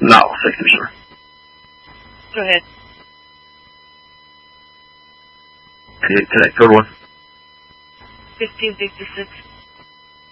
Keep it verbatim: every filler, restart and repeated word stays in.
No, sixty-sure. Go ahead. Okay, correct. Code one. fifteen fifty-six.